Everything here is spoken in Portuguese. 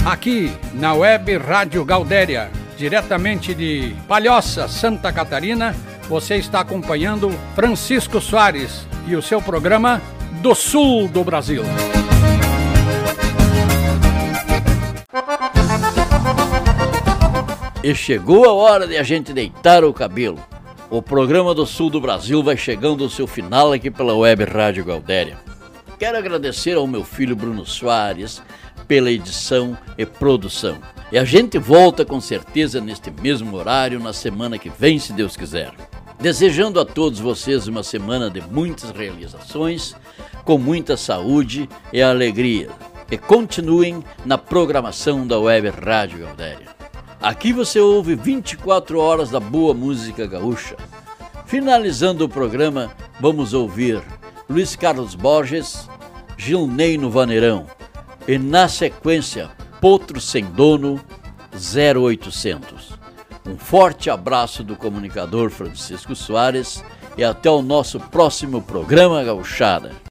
aqui na Web Rádio Gaudéria, diretamente de Palhoça, Santa Catarina. Você está acompanhando Francisco Soares e o seu programa do Sul do Brasil. E chegou a hora de a gente deitar o cabelo. O programa do Sul do Brasil vai chegando ao seu final aqui pela Web Rádio Gaudéria. Quero agradecer ao meu filho Bruno Soares pela edição e produção. E a gente volta com certeza neste mesmo horário na semana que vem, se Deus quiser. Desejando a todos vocês uma semana de muitas realizações, com muita saúde e alegria. E continuem na programação da Web Rádio Gaudéria. Aqui você ouve 24 horas da boa música gaúcha. Finalizando o programa, vamos ouvir Luiz Carlos Borges, Gilney no Vaneirão e, na sequência, Potro Sem Dono, 0800. Um forte abraço do comunicador Francisco Soares e até o nosso próximo programa Gauchada.